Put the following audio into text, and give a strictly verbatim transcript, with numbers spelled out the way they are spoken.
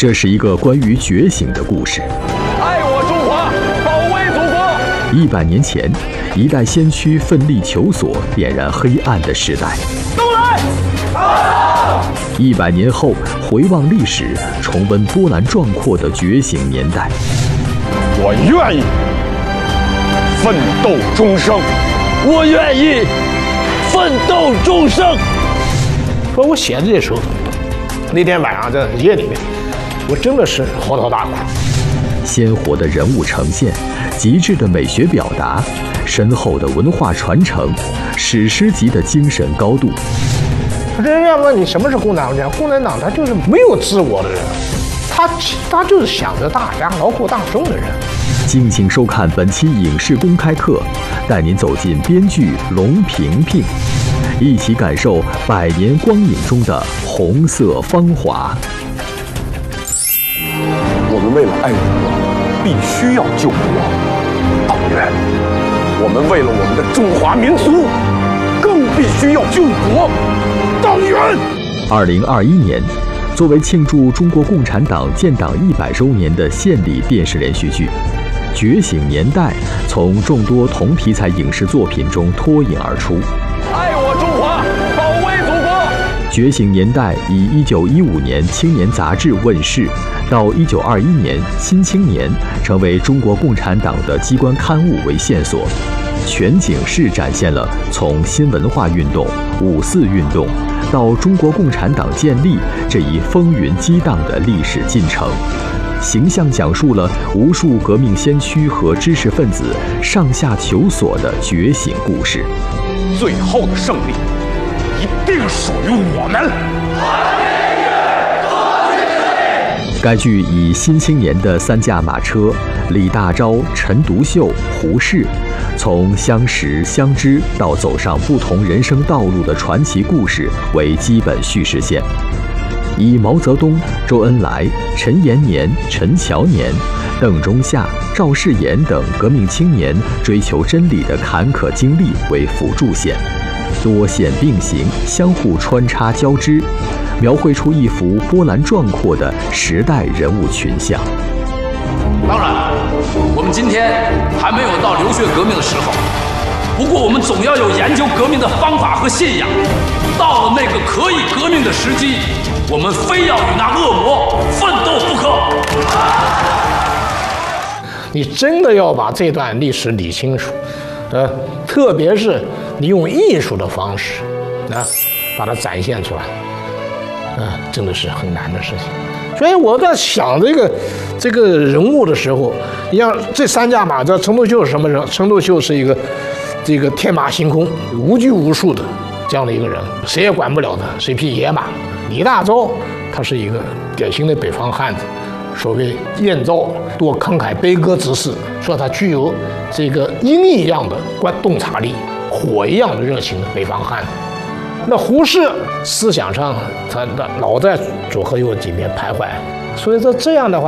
这是一个关于觉醒的故事。 爱我中华，保卫祖国。 一百年前，一代先驱奋力求索，点燃黑暗的时代。 都来！ 一百年后，回望历史，重温波澜壮阔的觉醒年代。 我愿意奋斗终生， 我愿意奋斗终生。 说我写的这首，那天晚上在夜里面，我真的是嚎啕大哭。 鲜活的人物呈现，极致的美学表达，深厚的文化传承，史诗级的精神高度。 人家问你什么是共产党？共产党他就是没有自我的人，他他就是想着大家劳苦大众的人。 敬请收看本期影视公开课，带您走进编剧龙萍萍，一起感受百年光影中的红色芳华。 我们为了爱国，必须要救国。党员，我们为了我们的中华民族，更必须要救国。党员。 二零二一年，作为庆祝中国共产党建党一百周年的献礼电视连续剧《觉醒年代》从众多同题材影视作品中脱颖而出。 爱我中华，保卫祖国。 《觉醒年代》以一九一五年《青年》杂志问世，到一九二一年《新青年》成为中国共产党的机关刊物为线索，全景式展现了从新文化运动、五四运动到中国共产党建立这一风云激荡的历史进程，形象讲述了无数革命先驱和知识分子上下求索的觉醒故事。 最后的胜利一定属于我们。 该剧以《新青年》的三驾马车李大钊、陈独秀、胡适，从相识相知到走上不同人生道路的传奇故事为基本叙事线，以毛泽东、周恩来、陈延年、陈乔年、邓中夏、赵世炎等革命青年追求真理的坎坷经历为辅助线，多线并行，相互穿插交织，描绘出一幅波澜壮阔的时代人物群像。 当然，我们今天还没有到流血革命的时候，不过我们总要有研究革命的方法和信仰。到了那个可以革命的时机，我们非要与那恶魔奋斗不可。 你真的要把这段历史理清楚，呃，特别是你用艺术的方式，啊，把它展现出来，啊，真的是很难的事情。所以我在想这个这个人物的时候，你像这三驾马车，陈独秀是什么人？陈独秀是一个这个天马行空、无拘无束的这样的一个人，谁也管不了他，是一匹野马。李大钊他是一个典型的北方汉子，所谓燕赵多慷慨悲歌之士，说他具有这个鹰一样的观洞察力，火一样的热情的北方汉子。那胡适思想上，他老在左和右几边徘徊，所以说这样的话。